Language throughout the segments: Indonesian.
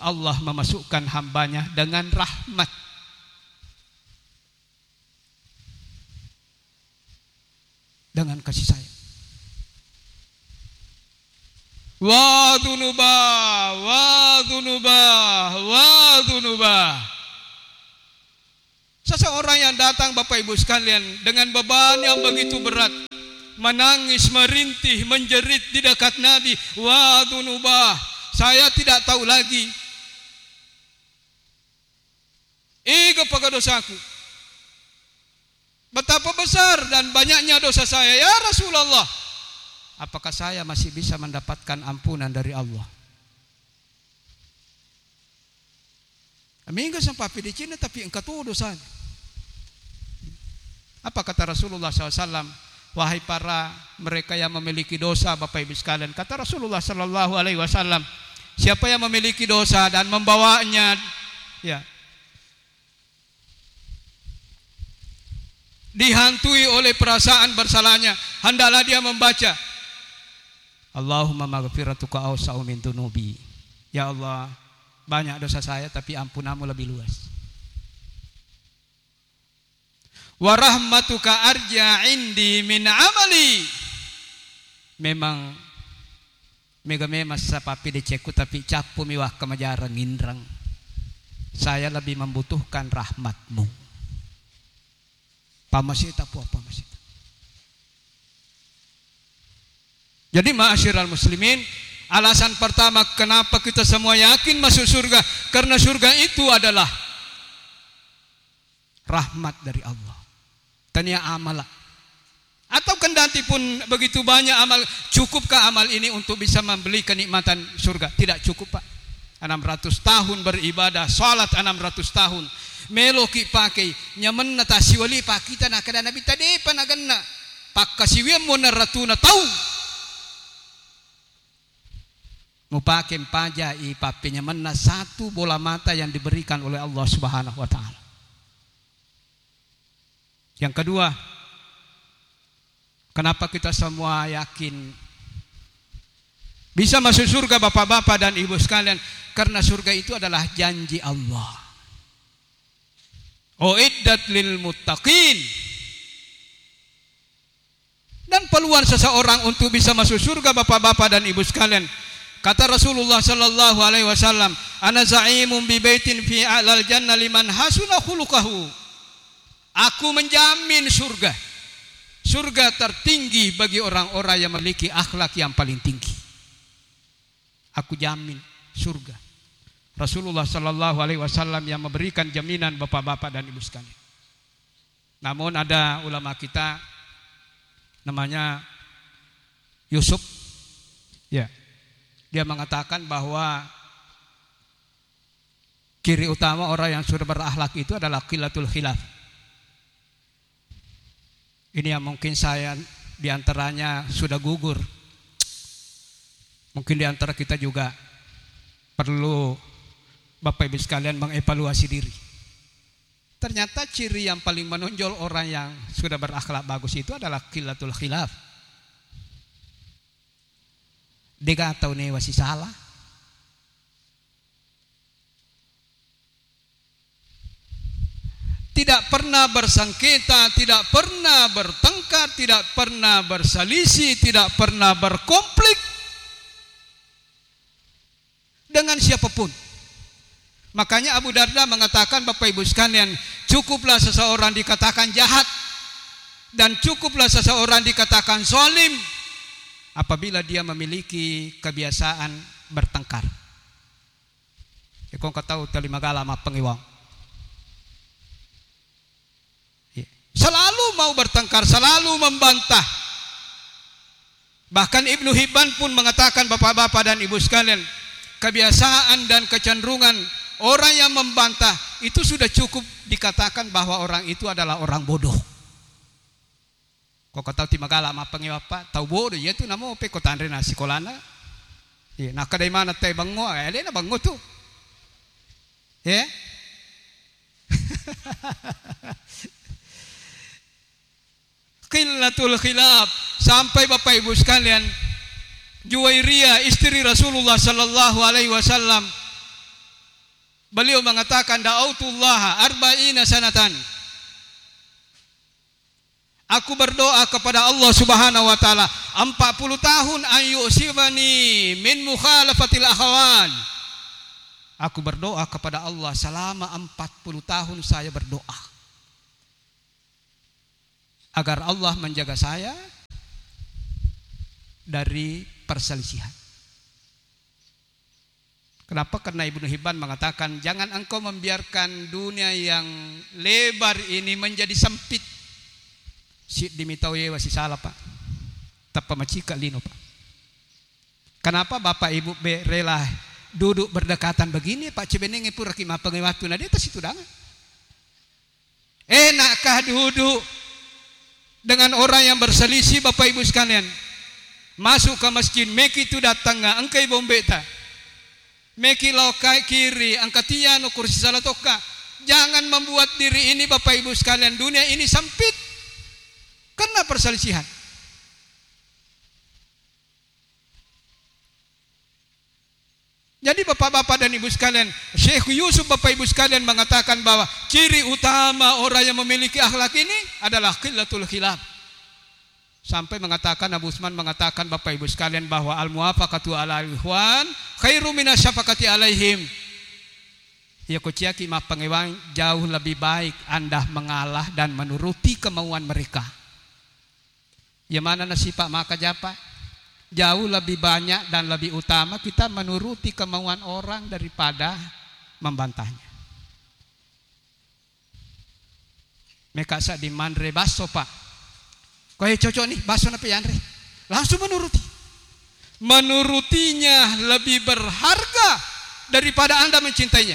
Allah memasukkan hambanya dengan rahmat. Dengan kasih sayang. Wa dzunubah. Seseorang yang datang Bapak Ibu sekalian dengan beban yang begitu berat, menangis, merintih, menjerit di dekat Nabi, wa dzunubah, saya tidak tahu lagi kepada dosaku. Betapa besar dan banyaknya dosa saya, ya Rasulullah. Apakah saya masih bisa mendapatkan ampunan dari Allah? Minggu sampai di Cina tapi engkau tuh dosanya. Apa kata Rasulullah SAW? Wahai para mereka yang memiliki dosa, Bapak Ibu sekalian, kata Rasulullah SAW, siapa yang memiliki dosa dan membawanya, ya, dihantui oleh perasaan bersalahnya, hendaklah dia membaca Allahumma maghfiratuka awsa'u min dunubi. Ya Allah, banyak dosa saya tapi ampunanmu lebih luas. Wa rahmatuka arja indi min amali. Memang mega sa papi deceku tapi capu miwah kemajarang indrang. Saya lebih membutuhkan rahmatmu. Pamasita po pamasita. Jadi ma'asyiral muslimin, alasan pertama kenapa kita semua yakin masuk surga, karena surga itu adalah rahmat dari Allah. Tanya amalah. Atau kendati pun begitu banyak amal, cukupkah amal ini untuk bisa membeli kenikmatan surga? Tidak cukup, Pak. 600 tahun beribadah, salat 600 tahun. Meloki pakai nyaman na tasiwali pakita na kada nabi tadi panaganna pakkasiwem mo naratuna tahu mupakem paja i pape nyaman na satu bola mata yang diberikan oleh Allah Subhanahu wa taala. Yang kedua, kenapa kita semua yakin bisa masuk surga bapak-bapak dan ibu sekalian? Karena surga itu adalah janji Allah. Uiddat lil muttaqin. Dan peluang seseorang untuk bisa masuk surga bapak-bapak dan ibu sekalian. Kata Rasulullah sallallahu alaihi wasallam, "Ana za'imun bi baitin fi a'lal jannah liman hasuna khuluquhu." Aku menjamin surga. Surga tertinggi bagi orang-orang yang memiliki akhlak yang paling tinggi. Aku jamin surga. Rasulullah sallallahu alaihi wasallam yang memberikan jaminan bapak-bapak dan ibu sekalian. Namun ada ulama kita namanya Yusuf, ya, dia mengatakan bahwa ciri utama orang yang sudah berakhlak itu adalah qillatul khilaf. Ini yang mungkin saya diantaranya sudah gugur. Mungkin diantara kita juga perlu Bapak Ibu sekalian mengevaluasi diri. Ternyata ciri yang paling menonjol orang yang sudah berakhlak bagus itu adalah qillatul khilaf. Dia tahu nih masih salah. Tidak pernah bersengketa, tidak pernah bertengkar, tidak pernah berselisih, tidak pernah berkonflik dengan siapapun. Makanya Abu Darda mengatakan, Bapak Ibu sekalian, cukuplah seseorang dikatakan jahat dan cukuplah seseorang dikatakan zalim apabila dia memiliki kebiasaan bertengkar. Kau tahu tali magala ma pengiwang. Selalu mau bertengkar, selalu membantah. Bahkan Ibnu Hibban pun mengatakan, bapak-bapak dan ibu sekalian, kebiasaan dan kecenderungan orang yang membantah itu sudah cukup dikatakan bahwa orang itu adalah orang bodoh. Kau tahu timagala ma pengiwapa tahu bodoh ya itu namo pe kota andre na sekolana. Ya, nak kadai mana teh bango, ele na bango tu. Ya. Qillatul khilaf, sampai Bapak Ibu sekalian, Juwairiyah istri Rasulullah sallallahu alaihi wasallam Beliau mengatakan da'autullah arba'ina sanatan. Aku berdoa kepada Allah Subhanahu wa taala 40 tahun ayyusibani min mukhalafatil akhwan. Aku berdoa kepada Allah selama 40 tahun saya berdoa agar Allah menjaga saya dari perselisihan. Kenapa? Karena Ibnu Hibban mengatakan jangan engkau membiarkan dunia yang lebar ini menjadi sempit. Si dimitawi wasi salah Pak. Tapa macika lino Pak. Kenapa Bapak Ibu rela duduk berdekatan begini Pak Cibenenge pura kima pengewatu na deta situ dangan. Enakkah duduk dengan orang yang berselisih Bapak Ibu sekalian? Masuk ke masjid meki tu datang nga angkai bombeta. Meki lokai kiri angkatia no kursi salah toka. Jangan membuat diri ini Bapak Ibu sekalian dunia ini sempit karena perselisihan. Jadi bapak-bapak dan ibu sekalian, Syekh Yusuf Bapak Ibu sekalian mengatakan bahwa ciri utama orang yang memiliki akhlak ini adalah qillatul khilaf. Sampai mengatakan Abu Usman mengatakan Bapak Ibu sekalian bahwa al-muwafaqatu ala al-ikhwan khairu minasyafaqati alaihim. Ya kociaki mah pengewang jauh lebih baik Anda mengalah dan menuruti kemauan mereka. Ya mana nasi Pak maka japa? Jauh lebih banyak dan lebih utama kita menuruti kemauan orang daripada membantahnya. Meka sa di manre baso Pak. Koe cocok nih baso nape yanre. Langsung menuruti. Menurutinya lebih berharga daripada Anda mencintainya.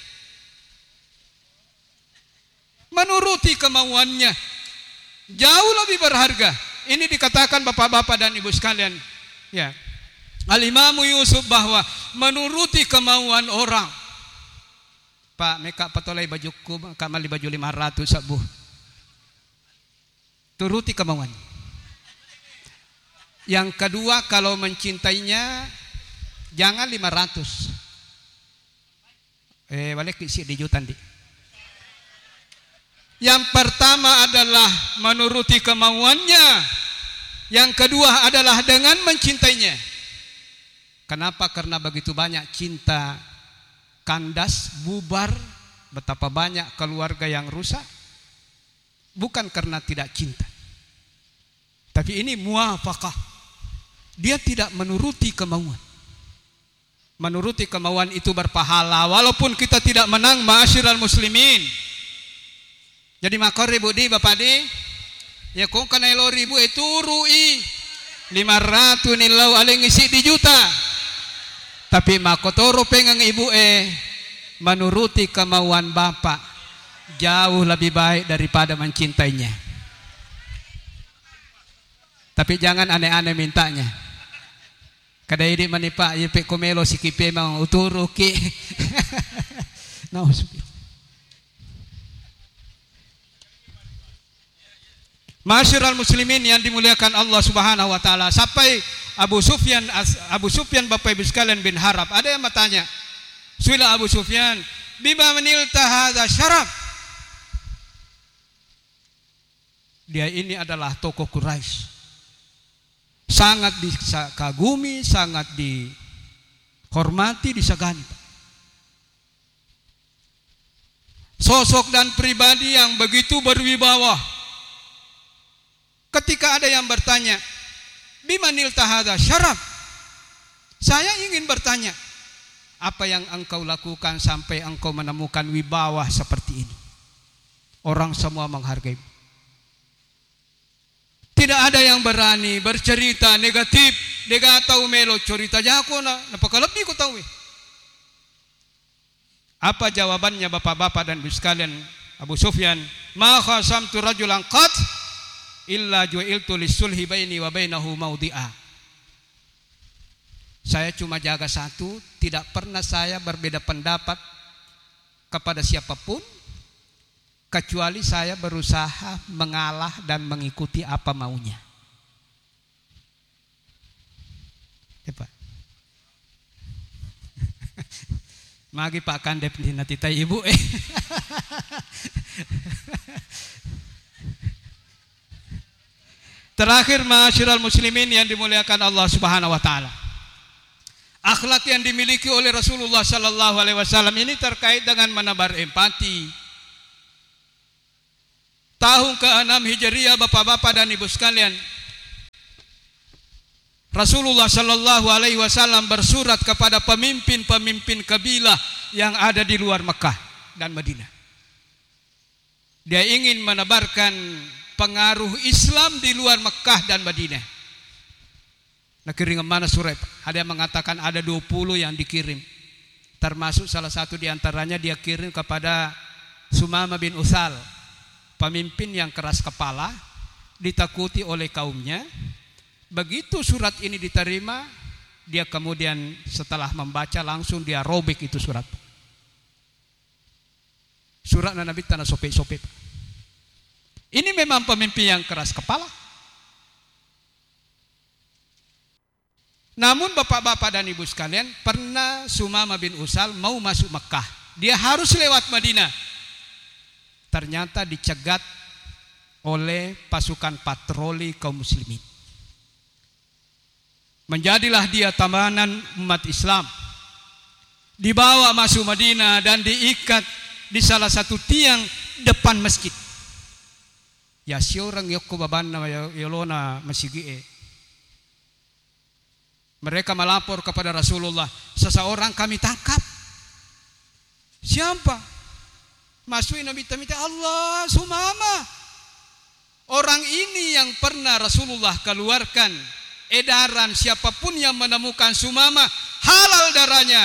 Menuruti kemauannya jauh lebih berharga. Ini dikatakan bapak-bapak dan ibu sekalian. Ya. Al-Imam Yusuf bahwa menuruti kemauan orang. Pak, meka patolai bajuku, kamali baju 500 sabuh. Turuti kemauan. Yang kedua, kalau mencintainya jangan 500. Balik isi di jutaan di. Yang pertama adalah menuruti kemauannya. Yang kedua adalah dengan mencintainya. Kenapa? Karena begitu banyak cinta kandas, bubar, betapa banyak keluarga yang rusak. Bukan karena tidak cinta. Tapi ini muwafaqah. Dia tidak menuruti kemauan. Menuruti kemauan itu berpahala walaupun kita tidak menang ma'asyiral muslimin. Jadi makor ibu di bapak di ya kong kana ilo ribu itu rui 500 nilau aling isi di juta. Tapi makotoro pengang ibu menuruti kemauan bapak jauh lebih baik daripada mencintainya. Tapi jangan aneh-aneh mintanya. Kada ini manipa yepe komelo sikipe mang uturu ki. Nauzubillah. Masyarul muslimin yang dimuliakan Allah Subhanahu wa taala. Sampai Abu Sufyan Bapak Ibu sekalian bin Harab. Ada yang bertanya. Suila Abu Sufyan, "Bima manilta hadza syaraf?" Dia ini adalah tokoh Quraisy. Sangat dikagumi, sangat dihormati, disegani. Sosok dan pribadi yang begitu berwibawa. Ketika ada yang bertanya, "Bimanil tahadha syaraf?" Saya ingin bertanya, apa yang engkau lakukan sampai engkau menemukan wibawa seperti ini? Orang semua menghargai. Tidak ada yang berani bercerita negatif. Dega tahu melo cerita jako na napakalabi ko tahu. Apa jawabannya bapak-bapak dan ibu sekalian? Abu Sufyan, "Ma khasamtu rajulan qat illa ju'iltu lisulhi baini wa bainahu maudi'a." Saya cuma jaga satu, tidak pernah saya berbeda pendapat kepada siapapun kecuali saya berusaha mengalah dan mengikuti apa maunya. Ya, Pak. Magi Pak Kandep di natita ibu Terakhir ma'asyiral muslimin yang dimuliakan Allah Subhanahu wa taala. Akhlak yang dimiliki oleh Rasulullah sallallahu alaihi wasallam ini terkait dengan menebar empati. Tahun ke-6 Hijriah Bapak-bapak dan Ibu sekalian, Rasulullah sallallahu alaihi wasallam bersurat kepada pemimpin-pemimpin kabilah yang ada di luar Mekah dan Madinah. Dia ingin menebarkan pengaruh Islam di luar Mekah dan Madinah. Nah, kirim mana surat? Ada yang mengatakan ada 20 yang dikirim. Termasuk salah satu di antaranya dia kirim kepada Sumamah bin Utsal, pemimpin yang keras kepala, ditakuti oleh kaumnya. Begitu surat ini diterima, dia kemudian setelah membaca langsung dia robek itu surat. Surat Nabi tanah sopek-sopek. Ini memang pemimpin yang keras kepala. Namun bapak-bapak dan ibu sekalian, pernah Sumamah bin Utsal mau masuk Mekah. Dia harus lewat Madinah. Ternyata dicegat oleh pasukan patroli kaum muslimin. Menjadilah dia tawanan umat Islam. Dibawa masuk Madinah dan diikat di salah satu tiang depan masjid. Ya siorang yoko baban na yolona masigi. Mereka melapor kepada Rasulullah, seseorang kami tangkap. Siapa? Masukin Nabi Tamita, Allah Sumamah. Orang ini yang pernah Rasulullah keluarkan edaran, siapapun yang menemukan Sumamah halal darahnya.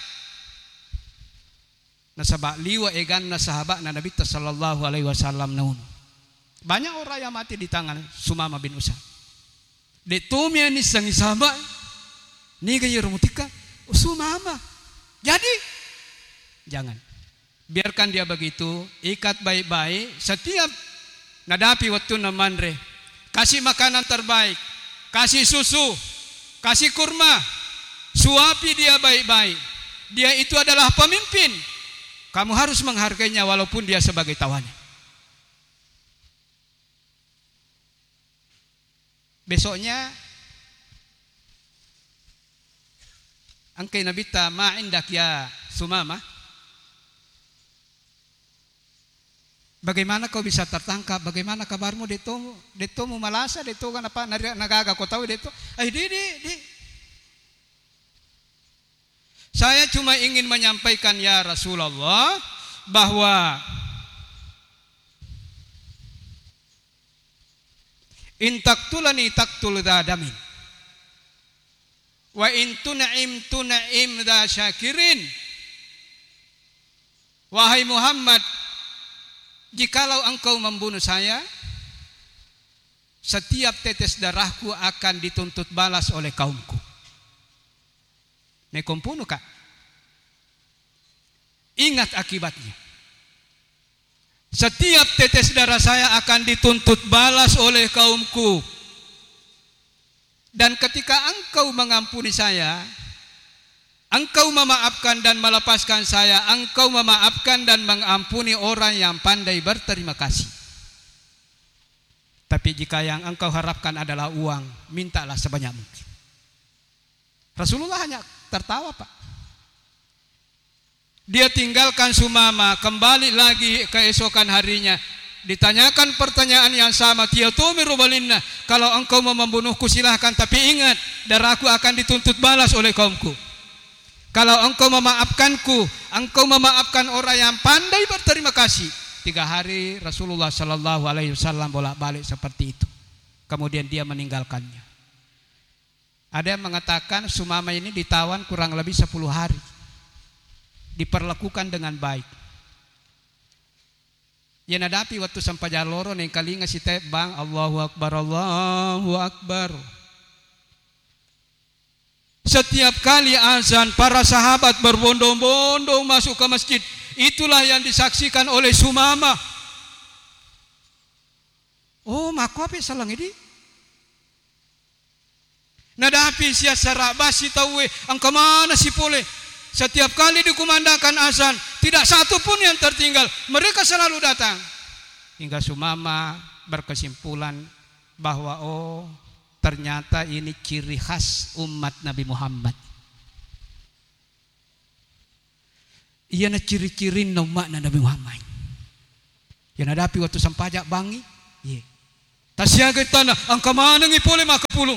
Nasabak liwa egan na sahabat na Nabi sallallahu alaihi wasallam naun. Banyak orang yang mati di tangan Sumamah bin Utsal. Detumia ni sang sahabat ni gaya romutika Sumamah. Jadi jangan. Biarkan dia begitu, ikat baik-baik, setiap nadapi waktu namandre, kasih makanan terbaik, kasih susu, kasih kurma, suapi dia baik-baik. Dia itu adalah pemimpin. Kamu harus menghargainya walaupun dia sebagai tawanan. Besoknya angkai nabita ma'indak ya Sumamah. Bagaimana kau bisa tertangkap? Bagaimana kabarmu detomu? Detomu malasa, deto kan apa? Nagaga kau tahu deto? Di. Saya cuma ingin menyampaikan ya Rasulullah bahwa in taktulani taktul dadamin. Wa in tuna'im da syakirin. Wahai Muhammad, jikalau engkau membunuh saya, setiap tetes darahku akan dituntut balas oleh kaumku. Nekompuno kak. Ingat akibatnya. Setiap tetes darah saya akan dituntut balas oleh kaumku. Dan ketika engkau mengampuni saya, engkau memaafkan dan melepaskan saya, engkau memaafkan dan mengampuni orang yang pandai berterima kasih. Tapi jika yang engkau harapkan adalah uang, mintalah sebanyak mungkin. Rasulullah hanya tertawa, Pak. Dia tinggalkan Sumamah, kembali lagi keesokan harinya. Ditanyakan pertanyaan yang sama, tiatumiru balinna, kalau engkau mau membunuhku silahkan, tapi ingat darahku akan dituntut balas oleh kaumku. Kalau engkau memaafkanku, engkau memaafkan orang yang pandai berterima kasih. 3 hari Rasulullah sallallahu alaihi wasallam bolak-balik seperti itu. Kemudian dia meninggalkannya. Ada yang mengatakan Sumamah ini ditawan kurang lebih 10 hari. Diperlakukan dengan baik. Ya nadapi waktu sampai jaloro nih kali ngasih bang Allahu Akbar, Allahu Akbar. Setiap kali azan para sahabat berbondong-bondong masuk ke masjid. Itulah yang disaksikan oleh Sumamah. Oh, maku apa salang ini? Nadapi sia sarabasi tahu angka mana si pole. Setiap kali dikumandangkan azan, tidak satu pun yang tertinggal. Mereka selalu datang. Hingga Sumama berkesimpulan bahwa ternyata ini ciri khas umat Nabi Muhammad. Iya na ciri-ciri umat Nabi Muhammad. Yang nadapi waktu sampajak bangi, iya. Tasyaga tanah, angka mana ngipole maka pulung.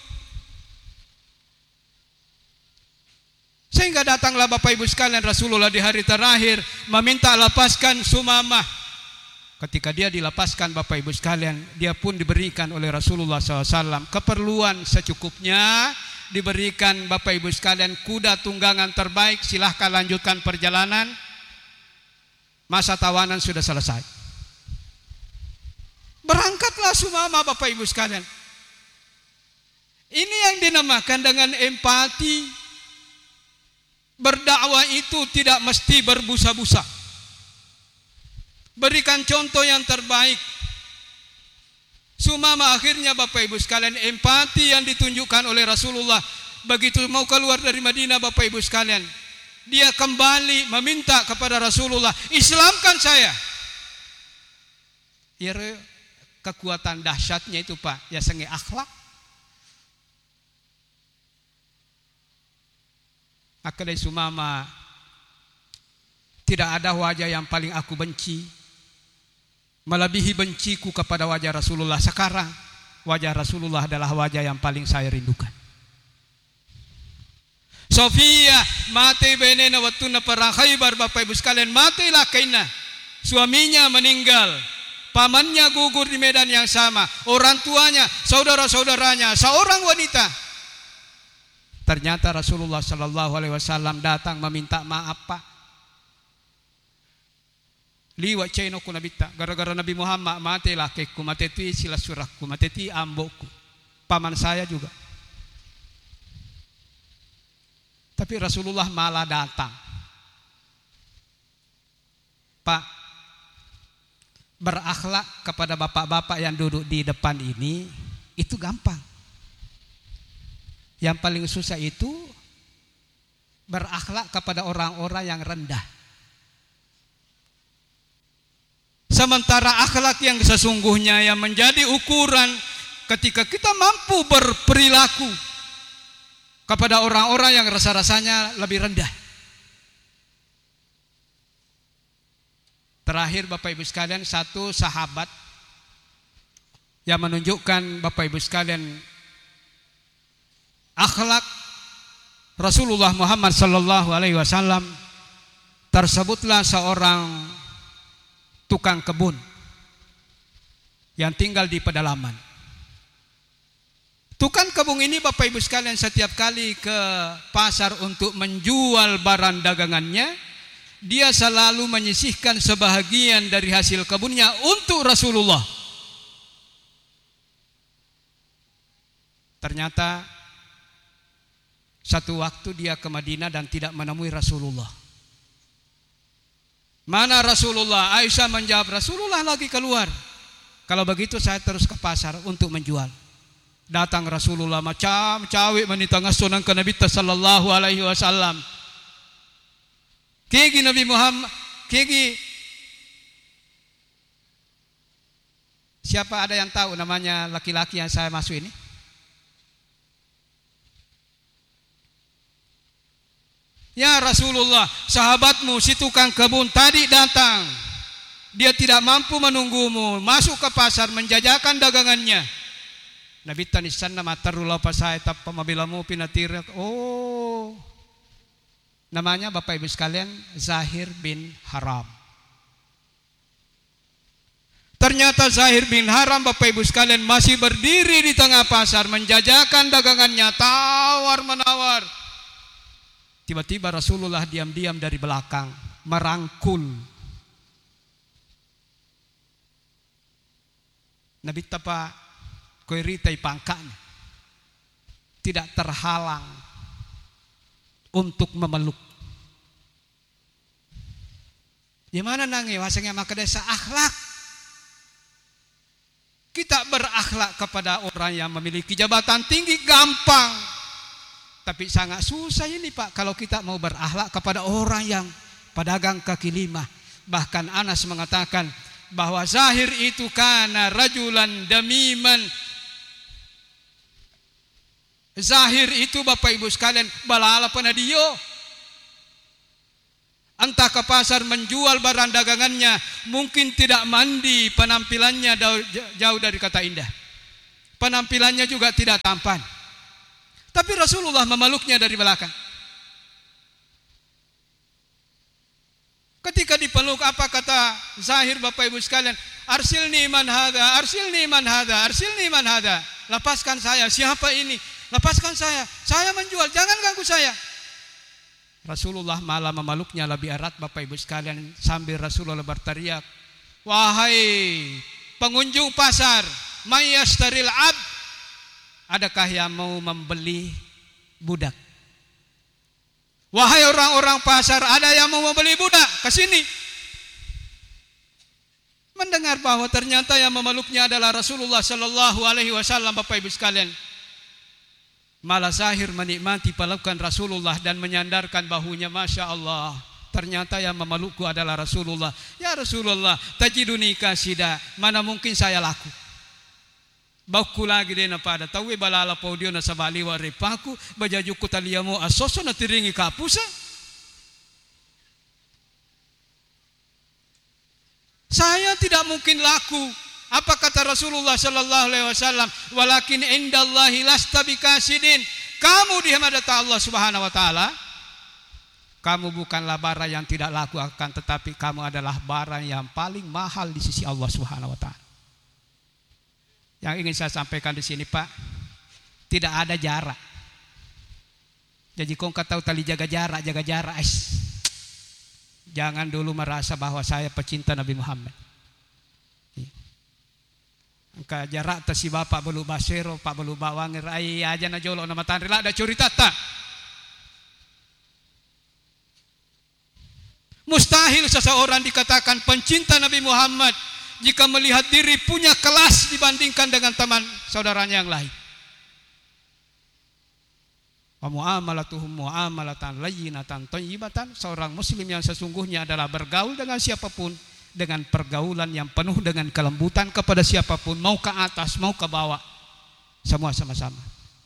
Sehingga datanglah Bapak Ibu sekalian Rasulullah di hari terakhir meminta lepaskan Sumamah. Ketika dia dilepaskan Bapak Ibu sekalian, dia pun diberikan oleh Rasulullah SAW keperluan secukupnya, diberikan Bapak Ibu sekalian kuda tunggangan terbaik, silahkan lanjutkan perjalanan. Masa tawanan sudah selesai. Berangkatlah Sumamah Bapak Ibu sekalian. Ini yang dinamakan dengan empati. Berdakwah itu tidak mesti berbusa-busa. Berikan contoh yang terbaik. Sumamah akhirnya Bapak Ibu sekalian, empati yang ditunjukkan oleh Rasulullah. Begitu mau keluar dari Madinah Bapak Ibu sekalian, dia kembali meminta kepada Rasulullah, Islamkan saya. Ya, kekuatan dahsyatnya itu Pak, ya senge akhlak. Akhirnya Sumamah, tidak ada wajah yang paling aku benci melebihi benciku kepada wajah Rasulullah. Sekarang wajah Rasulullah adalah wajah yang paling saya rindukan. Sofia mati benena waktu perang Khaybar Bapak Ibu sekalian, matilah kaina. Suaminya meninggal, pamannya gugur di medan yang sama, orang tuanya, saudara-saudaranya, seorang wanita. Ternyata Rasulullah Sallallahu Alaihi Wasallam datang meminta maaf Pak. Liwat cino ku nabita, gara-gara Nabi Muhammad mati lakiku, mati tu sila surahku, mati tu ambokku, paman saya juga. Tapi Rasulullah malah datang. Pak, berakhlak kepada bapak-bapak yang duduk di depan ini itu gampang. Yang paling susah itu berakhlak kepada orang-orang yang rendah. Sementara akhlak yang sesungguhnya yang menjadi ukuran ketika kita mampu berperilaku kepada orang-orang yang rasa-rasanya lebih rendah. Terakhir Bapak Ibu sekalian, satu sahabat yang menunjukkan Bapak Ibu sekalian akhlak Rasulullah Muhammad Sallallahu Alaihi Wasallam, tersebutlah seorang tukang kebun yang tinggal di pedalaman. Tukang kebun ini Bapak Ibu sekalian setiap kali ke pasar untuk menjual barang dagangannya, dia selalu menyisihkan sebahagian dari hasil kebunnya untuk Rasulullah. Ternyata satu waktu dia ke Madinah dan tidak menemui Rasulullah. Mana Rasulullah? Aisyah menjawab, Rasulullah lagi keluar. Kalau begitu saya terus ke pasar untuk menjual. Datang Rasulullah macam cawe menita ngasunan ke Nabi Sallallahu Alaihi Wasallam. Kegi Nabi Muhammad, kegi. Siapa ada yang tahu namanya laki-laki yang saya masuk ini? Ya Rasulullah, sahabatmu si tukang kebun tadi datang. Dia tidak mampu menunggumu, masuk ke pasar menjajakan dagangannya. Nabi tanisan nama tarula pasai tappa mabilamu pinatir. Oh, namanya Bapak Ibu sekalian Zahir bin Haram. Ternyata Zahir bin Haram Bapak Ibu sekalian masih berdiri di tengah pasar menjajakan dagangannya, tawar menawar. Tiba-tiba Rasulullah diam-diam dari belakang merangkul Nabi tapa koiritai pangkanya, tidak terhalang untuk memeluk. Gimana nangi wasengnya maka desa akhlak. Kita berakhlak kepada orang yang memiliki jabatan tinggi gampang. Tapi sangat susah ini Pak kalau kita mau berakhlak kepada orang yang pedagang kaki lima. Bahkan Anas mengatakan bahwa Zahir itu kana rajulan damiman. Zahir itu Bapak Ibu sekalian balala penadio. Entah ke pasar menjual barang dagangannya, mungkin tidak mandi, penampilannya jauh dari kata indah. Penampilannya juga tidak tampan. Tapi Rasulullah memeluknya dari belakang. Ketika dipeluk, apa kata Zahir Bapak Ibu sekalian? Arsilni man hadha, arsilni man hadha, arsilni man hadha. Lepaskan saya, siapa ini? Lepaskan saya menjual, jangan ganggu saya. Rasulullah malah memeluknya lebih erat Bapak Ibu sekalian, sambil Rasulullah berteriak, wahai pengunjung pasar, mayyashtaril abd, adakah yang mau membeli budak? Wahai orang-orang pasar, ada yang mau membeli budak? Kesini. Mendengar bahwa ternyata yang memeluknya adalah Rasulullah Sallallahu Alaihi Wasallam, Bapak Ibu sekalian, malah Zahir menikmati pelukan Rasulullah dan menyandarkan bahunya. Masya Allah, ternyata yang memelukku adalah Rasulullah. Ya Rasulullah, tajiduni kasida, mana mungkin saya laku. Bauku lagi dena pada tahu balala paudio na sabali wa repaku bajajuku taliamu asoso na tiringi kapusa. Saya tidak mungkin laku. Apa kata Rasulullah sallallahu alaihi wasallam? Walakin indallahi lasta bikasidin. Kamu di hadapan Allah Subhanahu wa taala, kamu bukanlah barang yang tidak laku, akan tetapi kamu adalah barang yang paling mahal di sisi Allah Subhanahu wa taala. Yang ingin saya sampaikan di sini Pak, tidak ada jarak. Jadi kau tahu tali jaga jarak. Jangan dulu merasa bahwa saya pecinta Nabi Muhammad. Ka jarak ta si bapak belu basero, pak belu bawangir ai aja na jolo nama tanri lah ada cerita tak. Mustahil seseorang dikatakan pencinta Nabi Muhammad jika melihat diri punya kelas dibandingkan dengan teman saudaranya yang lain. Wa muamalatuhum muamalatan layyinatan thayyibatan. Seorang muslim yang sesungguhnya adalah bergaul dengan siapapun dengan pergaulan yang penuh dengan kelembutan kepada siapapun, mau ke atas, mau ke bawah, semua sama-sama.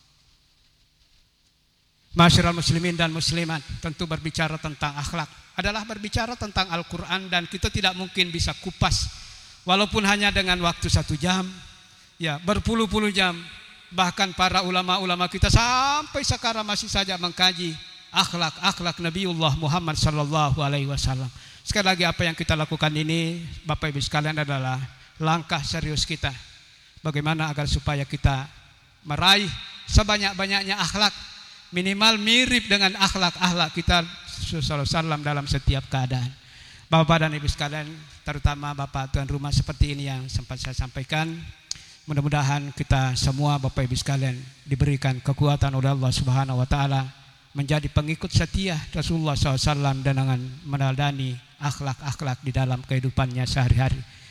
Masyarakat muslimin dan muslimat, tentu berbicara tentang akhlak adalah berbicara tentang Al-Quran, dan kita tidak mungkin bisa kupas walaupun hanya dengan waktu 1 jam, ya berpuluh-puluh jam. Bahkan para ulama-ulama kita sampai sekarang masih saja mengkaji akhlak Nabiullah Muhammad sallallahu alaihi wasallam. Sekali lagi, apa yang kita lakukan ini Bapak Ibu sekalian adalah langkah serius kita bagaimana agar supaya kita meraih sebanyak-banyaknya akhlak, minimal mirip dengan akhlak kita sallallahu alaihi wasallam dalam setiap keadaan. Bapak dan Ibu sekalian, terutama Bapak tuan rumah seperti ini yang sempat saya sampaikan, mudah-mudahan kita semua Bapak Ibu sekalian diberikan kekuatan oleh Allah Subhanahu wa taala menjadi pengikut setia Rasulullah SAW dan dengan meneladani akhlak-akhlak di dalam kehidupannya sehari-hari.